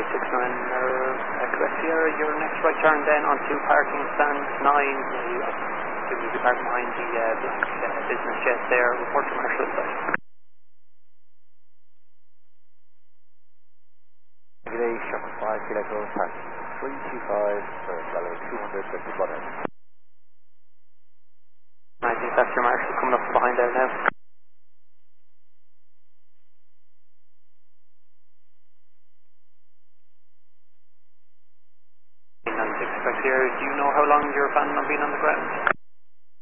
Quebec Sierra, your next right turn then onto parking stand 9. You'll be parked behind the black business jet there. Report to Marshall site. G'day, Sherman 5, Quebec Road, parking 325 for fellow 251. I think that's your Marshall coming up behind there now. 96 Quebec Sierra, do you know how long you're planning on being on the ground?